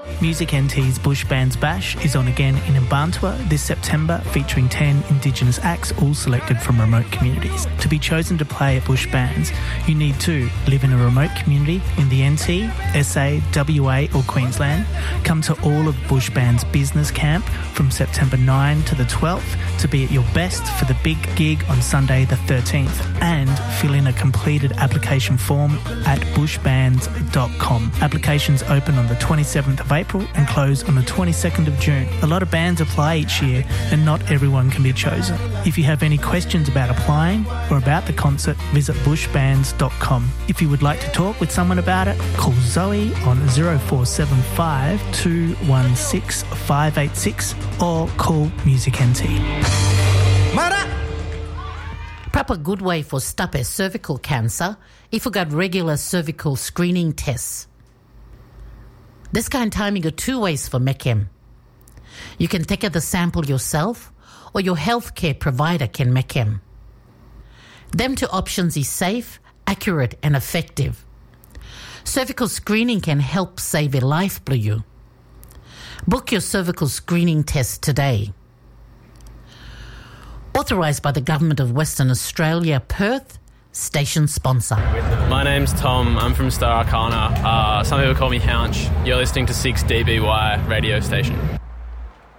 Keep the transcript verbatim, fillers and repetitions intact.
Music N T's Bush Bands Bash is on again in Mbantua this September, featuring ten Indigenous acts, all selected from remote communities. To be chosen to play at Bush Bands, you need to live in a remote community in the N T, S A, W A or Queensland, come to all of Bush Bands Business Camp from September ninth to the twelfth to be at your best for the big gig on Sunday the thirteenth, and fill in a completed application form at bush bands dot com. Applications open on the twenty-seventh of April and close on the twenty-second of June. A lot of bands apply each year and not everyone can be chosen. If you have any questions about applying or about the concert, visit bush bands dot com. If you would like to talk with someone about it, call Zoe on zero four seven five, two one six, five eight six or call Music N T. Proper good way for stop a cervical cancer if you got regular cervical screening tests. This kind of time you got two ways for Mechem. You can take the sample yourself or your healthcare provider can Mechem. Them two options is safe, accurate and effective. Cervical screening can help save a life for you. Book your cervical screening test today. Authorised by the Government of Western Australia, Perth, station sponsor. My name's Tom. I'm from Star Arcana. Uh, some people call me Hounch. You're listening to six D B Y radio station.